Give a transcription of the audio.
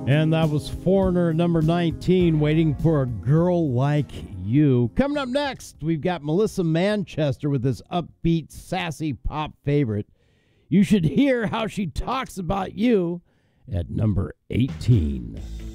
And that was Foreigner number 19, Waiting for a Girl Like You. Coming up next, we've got Melissa Manchester with this upbeat, sassy pop favorite. You should hear how she talks about you at number 18.